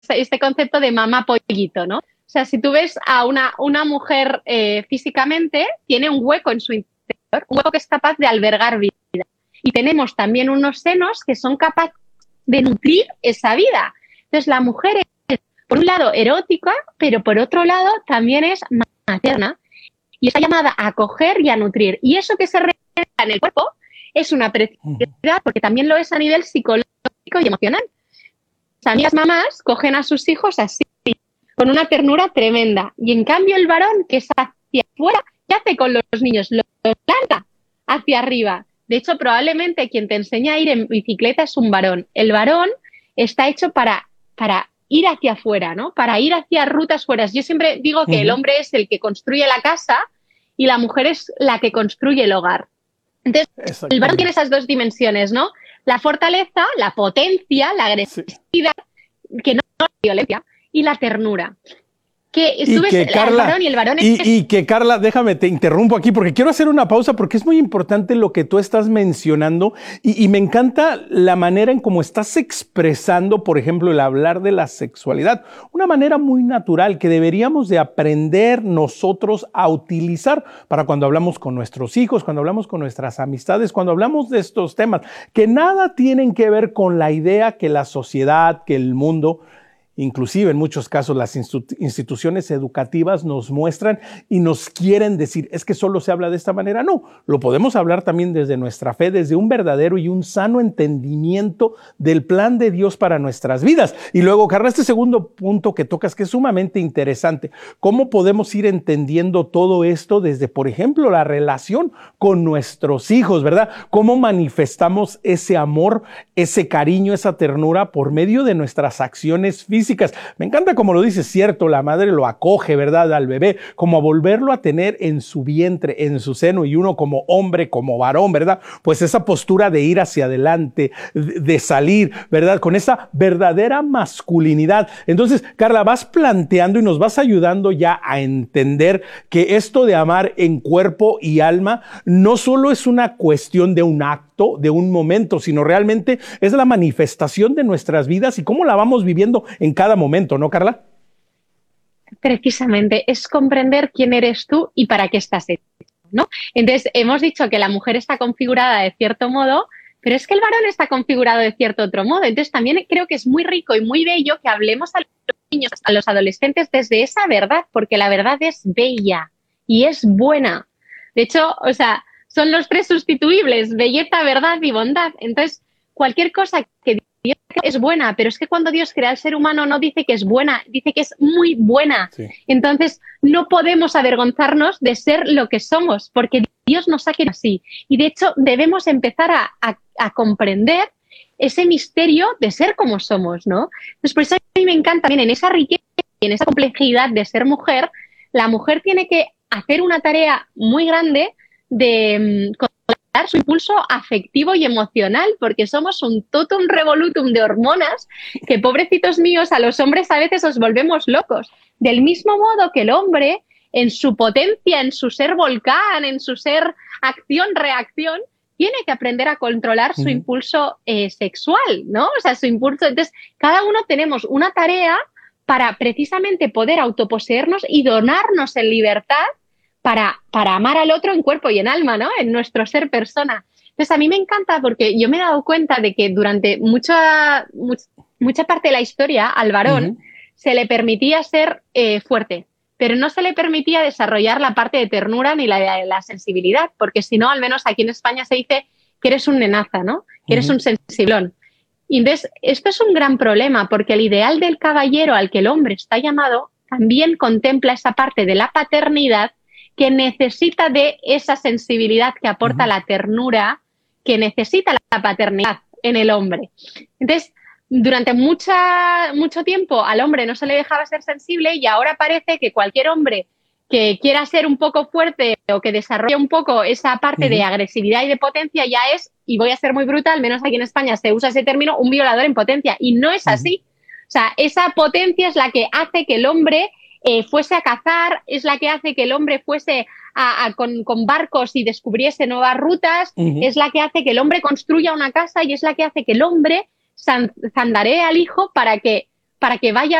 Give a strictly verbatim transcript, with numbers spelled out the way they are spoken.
este concepto de mamá pollito, ¿no? O sea, si tú ves a una, una mujer eh, físicamente, tiene un hueco en su interior, un hueco que es capaz de albergar vida. Y tenemos también unos senos que son capaces de nutrir esa vida. Entonces, la mujer es, por un lado, erótica, pero por otro lado, también es materna. Y está llamada a acoger y a nutrir. Y eso que se refleja en el cuerpo es una preciosidad, porque también lo es a nivel psicológico y emocional. O sea, las mamás cogen a sus hijos así, con una ternura tremenda. Y en cambio el varón, que es hacia afuera, ¿qué hace con los niños? Los planta hacia arriba. De hecho, probablemente quien te enseña a ir en bicicleta es un varón. El varón está hecho para, para ir hacia afuera, ¿no? Para ir hacia rutas fuera. Yo siempre digo que uh-huh. el hombre es el que construye la casa y la mujer es la que construye el hogar. Entonces, el varón tiene esas dos dimensiones, ¿no? La fortaleza, la potencia, la agresividad, sí. que no es violencia, y la ternura. Que y que, el Carla, varón y el varón y, es... y que Carla, déjame, te interrumpo aquí porque quiero hacer una pausa porque es muy importante lo que tú estás mencionando y, y me encanta la manera en cómo estás expresando, por ejemplo, el hablar de la sexualidad. Una manera muy natural que deberíamos de aprender nosotros a utilizar para cuando hablamos con nuestros hijos, cuando hablamos con nuestras amistades, cuando hablamos de estos temas, que nada tienen que ver con la idea que la sociedad, que el mundo... Inclusive en muchos casos las instituciones educativas nos muestran y nos quieren decir, es que solo se habla de esta manera. No, lo podemos hablar también desde nuestra fe, desde un verdadero y un sano entendimiento del plan de Dios para nuestras vidas. Y luego, Carla, este segundo punto que tocas que es sumamente interesante, ¿cómo podemos ir entendiendo todo esto desde, por ejemplo, la relación con nuestros hijos, ¿verdad? ¿Cómo manifestamos ese amor, ese cariño, esa ternura por medio de nuestras acciones físicas? Me encanta como lo dices, cierto, la madre lo acoge, ¿verdad?, al bebé, como a volverlo a tener en su vientre, en su seno, y uno como hombre, como varón, ¿verdad? Pues esa postura de ir hacia adelante, de salir, ¿verdad?, con esa verdadera masculinidad. Entonces, Carla, vas planteando y nos vas ayudando ya a entender que esto de amar en cuerpo y alma no solo es una cuestión de un acto, de un momento, sino realmente es la manifestación de nuestras vidas y cómo la vamos viviendo en cada momento, ¿no, Carla? Precisamente, es comprender quién eres tú y para qué estás hecho, ¿no? Entonces, hemos dicho que la mujer está configurada de cierto modo, pero es que el varón está configurado de cierto otro modo. Entonces, también creo que es muy rico y muy bello que hablemos a los niños, a los adolescentes desde esa verdad, porque la verdad es bella y es buena. De hecho, o sea, son los tres sustituibles, belleza, verdad y bondad. Entonces, cualquier cosa que Dios es buena, pero es que cuando Dios crea al ser humano no dice que es buena, dice que es muy buena. Sí. Entonces, no podemos avergonzarnos de ser lo que somos, porque Dios nos ha querido así. Y de hecho, debemos empezar a, a, a comprender ese misterio de ser como somos, ¿no? Entonces, por eso a mí me encanta también en esa riqueza y en esa complejidad de ser mujer, la mujer tiene que hacer una tarea muy grande de controlar su impulso afectivo y emocional, porque somos un totum revolutum de hormonas que, pobrecitos míos, a los hombres a veces os volvemos locos. Del mismo modo que el hombre, en su potencia, en su ser volcán, en su ser acción-reacción, tiene que aprender a controlar su uh-huh. impulso eh, sexual, ¿no? O sea, su impulso... Entonces, cada uno tenemos una tarea para precisamente poder autoposeernos y donarnos en libertad Para, para amar al otro en cuerpo y en alma, ¿no? En nuestro ser persona. Entonces, a mí me encanta porque yo me he dado cuenta de que durante mucha, mucha, mucha parte de la historia al varón uh-huh. se le permitía ser eh, fuerte, pero no se le permitía desarrollar la parte de ternura ni la de la sensibilidad, porque si no, al menos aquí en España se dice que eres un nenaza, ¿no? Que eres uh-huh. un sensiblón. Y entonces, esto es un gran problema porque el ideal del caballero al que el hombre está llamado también contempla esa parte de la paternidad que necesita de esa sensibilidad que aporta uh-huh. la ternura, que necesita la paternidad en el hombre. Entonces, durante mucha, mucho tiempo al hombre no se le dejaba ser sensible y ahora parece que cualquier hombre que quiera ser un poco fuerte o que desarrolle un poco esa parte uh-huh. de agresividad y de potencia ya es, y voy a ser muy brutal, al menos aquí en España se usa ese término, un violador en potencia. Y no es así. Uh-huh. O sea, esa potencia es la que hace que el hombre Eh, fuese a cazar, es la que hace que el hombre fuese a, a, con, con barcos y descubriese nuevas rutas, uh-huh. es la que hace que el hombre construya una casa y es la que hace que el hombre san, zandaree al hijo para que para que vaya